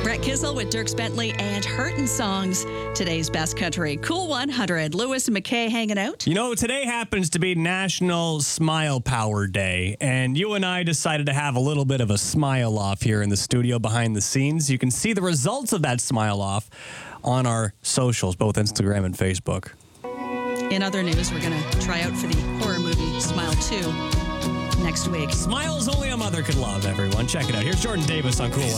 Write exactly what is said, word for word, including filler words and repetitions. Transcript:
Brett Kissel with Dierks Bentley and Hurtin' Songs. Today's best country. Cool one hundred. Lewis and McKay hanging out. You know, today happens to be National Smile Power Day, and you and I decided to have a little bit of a smile off here in the studio behind the scenes. You can see the results of that smile off on our socials, both Instagram and Facebook. In other news, we're going to try out for the horror movie Smile two next week. Smiles only a mother could love, everyone. Check it out. Here's Jordan Davis on Cool